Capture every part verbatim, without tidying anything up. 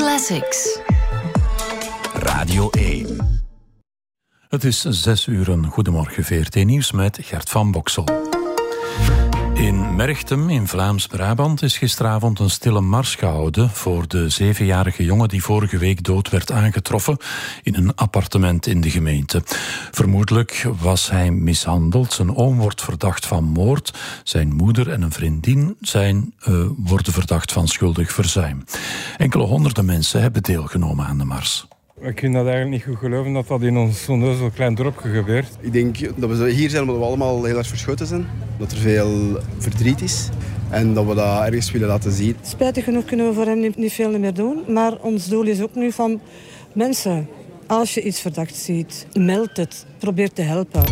Classics. Radio één. Het is zes uur. Goedemorgen, V R T Nieuws met Gert van Boksel. In Merchtem in Vlaams-Brabant is gisteravond een stille mars gehouden voor de zevenjarige jongen die vorige week dood werd aangetroffen in een appartement in de gemeente. Vermoedelijk was hij mishandeld. Zijn oom wordt verdacht van moord. Zijn moeder en een vriendin zijn, uh, worden verdacht van schuldig verzuim. Enkele honderden mensen hebben deelgenomen aan de mars. Ik vind dat eigenlijk niet goed geloven dat dat in ons zo'n klein dorpje gebeurt. Ik denk dat we hier zijn omdat we allemaal heel erg verschoten zijn. Dat er veel verdriet is en dat we dat ergens willen laten zien. Spijtig genoeg kunnen we voor hem niet, niet veel meer doen. Maar ons doel is ook nu van mensen, als je iets verdacht ziet, meld het. Probeer te helpen.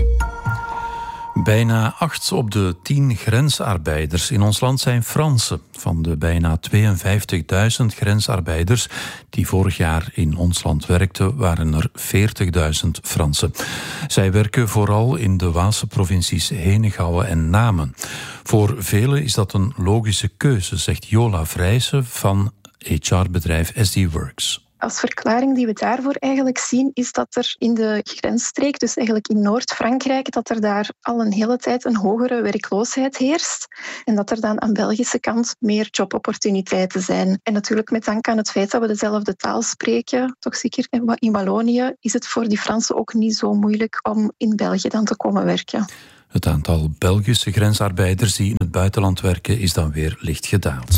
Bijna acht op de tien grensarbeiders in ons land zijn Fransen. Van de bijna tweeënvijftigduizend grensarbeiders die vorig jaar in ons land werkten, waren er veertigduizend Fransen. Zij werken vooral in de Waalse provincies Henegouwen en Namen. Voor velen is dat een logische keuze, zegt Jola Vrijsen van H R-bedrijf S D Works. Als verklaring die we daarvoor eigenlijk zien, is dat er in de grensstreek, dus eigenlijk in Noord-Frankrijk, dat er daar al een hele tijd een hogere werkloosheid heerst. En dat er dan aan de Belgische kant meer jobopportuniteiten zijn. En natuurlijk met dank aan het feit dat we dezelfde taal spreken, toch zeker in Wallonië, is het voor die Fransen ook niet zo moeilijk om in België dan te komen werken. Het aantal Belgische grensarbeiders die in het buitenland werken is dan weer licht gedaald.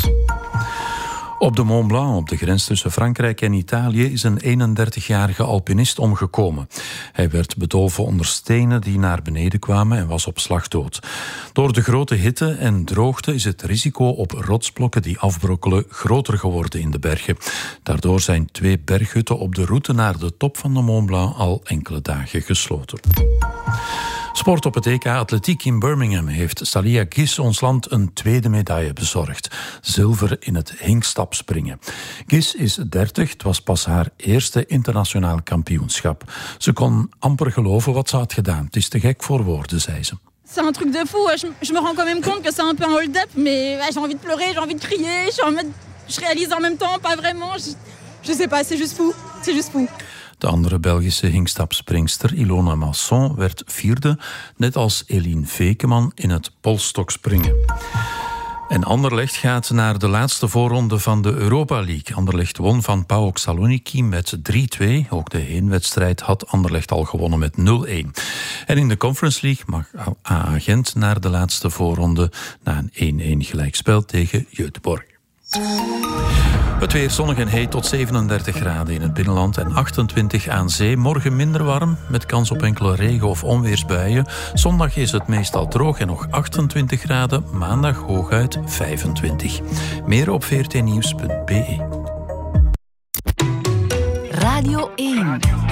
Op de Mont Blanc, op de grens tussen Frankrijk en Italië, is een eenendertigjarige alpinist omgekomen. Hij werd bedolven onder stenen die naar beneden kwamen en was op slag dood. Door de grote hitte en droogte is het risico op rotsblokken die afbrokkelen groter geworden in de bergen. Daardoor zijn twee berghutten op de route naar de top van de Mont Blanc al enkele dagen gesloten. Sport op het E K Atletiek in Birmingham heeft Salia Gis ons land een tweede medaille bezorgd. Zilver in het hinkstapspringen. Gis is dertig, het was pas haar eerste internationaal kampioenschap. Ze kon amper geloven wat ze had gedaan. Het is te gek voor woorden, zei ze. C'est un truc de fou. Je, je me rends quand même compte que c'est un peu un hold-up, mais ouais, j'ai envie de pleurer, j'ai envie de crier, j'ai envie de, je réalise en même temps, pas vraiment. Je, je sais pas, c'est juste fou. C'est juste fou. De andere Belgische hinkstapspringster Ilona Masson werd vierde, net als Eline Vekeman in het polstokspringen. En Anderlecht gaat naar de laatste voorronde van de Europa League. Anderlecht won van PAOK Saloniki met drie twee. Ook de heenwedstrijd had Anderlecht al gewonnen met nul een. En in de Conference League mag A A Gent naar de laatste voorronde na een één-één gelijkspel tegen Göteborg. Het weer zonnig en heet tot zevenendertig graden in het binnenland en achtentwintig aan zee. Morgen minder warm, met kans op enkele regen- of onweersbuien. Zondag is het meestal droog en nog achtentwintig graden. Maandag hooguit vijfentwintig. Meer op v r t nieuws punt b e. Radio één.